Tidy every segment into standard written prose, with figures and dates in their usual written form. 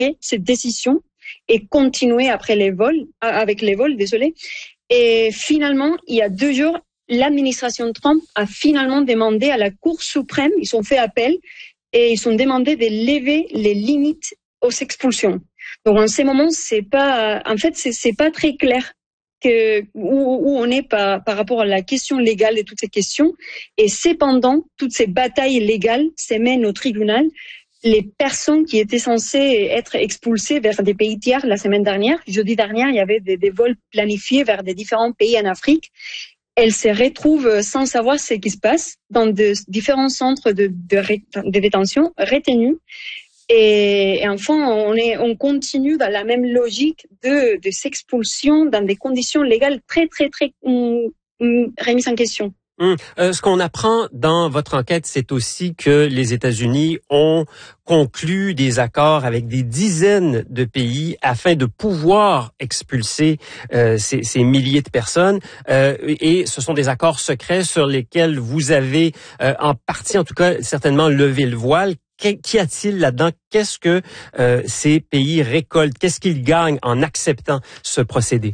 cette décision et continuer après avec les vols, désolé. Et finalement, il y a 2 jours, l'administration Trump a finalement demandé à la Cour suprême, ils ont fait appel et ils ont demandé de lever les limites aux expulsions. Donc en ce moment, c'est pas très clair où on est par rapport à la question légale de toutes ces questions. Et cependant, toutes ces batailles légales se mènent au tribunal. Les personnes qui étaient censées être expulsées vers des pays tiers la semaine dernière, jeudi dernier, il y avait des vols planifiés vers des différents pays en Afrique. Elles se retrouvent sans savoir ce qui se passe dans de différents centres de détention retenus. Et enfin, on continue dans la même logique de s'expulsion dans des conditions légales très remises en question. Ce qu'on apprend dans votre enquête, c'est aussi que les États-Unis ont conclu des accords avec des dizaines de pays afin de pouvoir expulser ces milliers de personnes. Et ce sont des accords secrets sur lesquels vous avez, en partie en tout cas, certainement levé le voile. Qu'y a-t-il là-dedans? Qu'est-ce que ces pays récoltent? Qu'est-ce qu'ils gagnent en acceptant ce procédé?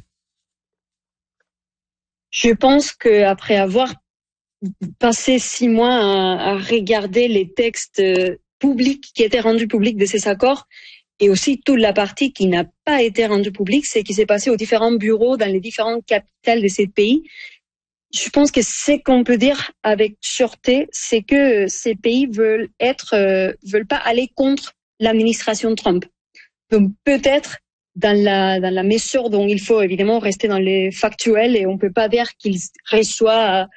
Je pense qu'après avoir passé 6 mois à regarder les textes publics qui étaient rendus publics de ces accords et aussi toute la partie qui n'a pas été rendue publique, c'est ce qui s'est passé aux différents bureaux dans les différentes capitales de ces pays. Je pense que ce qu'on peut dire avec sûreté, c'est que ces pays veulent pas aller contre l'administration Trump. Donc peut-être dans la mesure dont il faut évidemment rester dans les factuels et on peut pas dire qu'ils reçoivent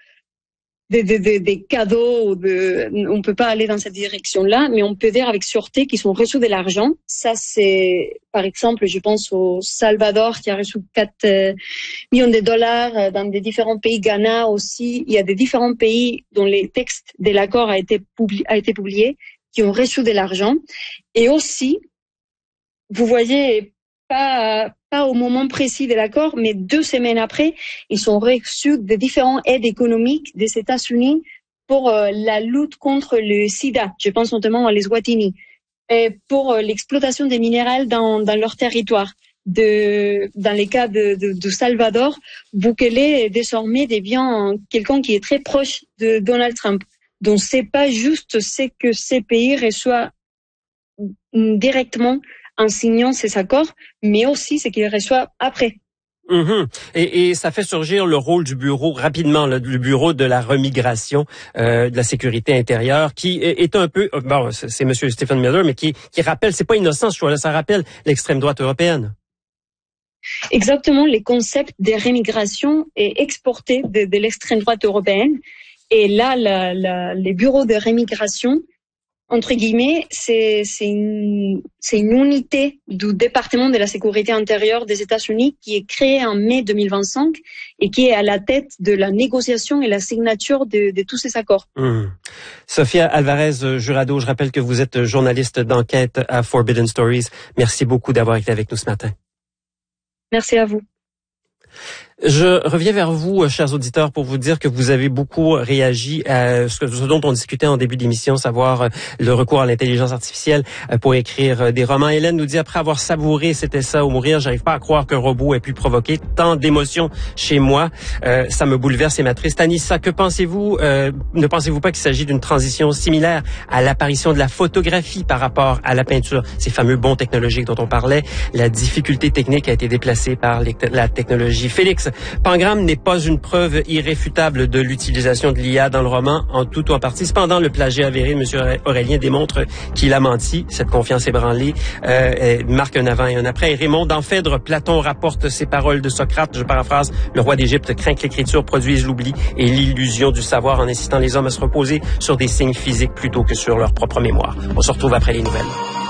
des cadeaux, on peut pas aller dans cette direction-là, mais on peut dire avec sûreté qu'ils ont reçu de l'argent. Ça, c'est, par exemple, je pense au Salvador qui a reçu 4 millions de dollars dans des différents pays, Ghana aussi. Il y a des différents pays dont les textes de l'accord a été publié, qui ont reçu de l'argent. Et aussi, vous voyez, pas au moment précis de l'accord, mais 2 semaines après, ils ont reçu de différentes aides économiques des États-Unis pour la lutte contre le sida. Je pense notamment à l'Eswatini, et pour l'exploitation des minéraux dans leur territoire. Dans les cas de Salvador, Bukele désormais devient quelqu'un qui est très proche de Donald Trump. Donc c'est pas juste ce que ces pays reçoivent directement en signant ces accords, mais aussi ce qu'ils reçoivent après. Et ça fait surgir le rôle du bureau rapidement, du bureau de la remigration, de la sécurité intérieure, qui est un peu, bon, c'est Monsieur Stephen Miller, mais qui rappelle, c'est pas innocent ce choix-là, ça rappelle l'extrême droite européenne. Exactement, les concepts de remigration est exporté de l'extrême droite européenne. Et là, les bureaux de remigration, entre guillemets, c'est une unité du département de la sécurité intérieure des États-Unis qui est créée en mai 2025 et qui est à la tête de la négociation et la signature de tous ces accords. Sophia Alvarez Jurado, je rappelle que vous êtes journaliste d'enquête à Forbidden Stories. Merci beaucoup d'avoir été avec nous ce matin. Merci à vous. Je reviens vers vous, chers auditeurs, pour vous dire que vous avez beaucoup réagi à ce dont on discutait en début d'émission, savoir le recours à l'intelligence artificielle pour écrire des romans. Hélène nous dit, après avoir savouré C'était ça ou mourir, j'arrive pas à croire qu'un robot ait pu provoquer tant d'émotions chez moi. Ça me bouleverse et m'attriste. Anissa, que pensez-vous? Ne pensez-vous pas qu'il s'agit d'une transition similaire à l'apparition de la photographie par rapport à la peinture? Ces fameux bons technologiques dont on parlait. La difficulté technique a été déplacée par la technologie. Félix, Pangram n'est pas une preuve irréfutable de l'utilisation de l'IA dans le roman, en tout ou en partie. Cependant, le plagiat avéré de M. Aurélien démontre qu'il a menti. Cette confiance ébranlée marque un avant et un après. Et Raymond, dans Phèdre, Platon rapporte ces paroles de Socrate. Je paraphrase, le roi d'Égypte craint que l'écriture produise l'oubli et l'illusion du savoir en incitant les hommes à se reposer sur des signes physiques plutôt que sur leur propre mémoire. On se retrouve après les nouvelles.